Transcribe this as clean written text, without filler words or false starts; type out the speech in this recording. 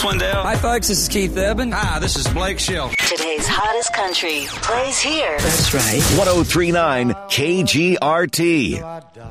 Swindell. Hi, folks. This is Keith Urban. Hi, this is Blake Shelton. Today's hottest country plays here. That's right. 1039 KGRT.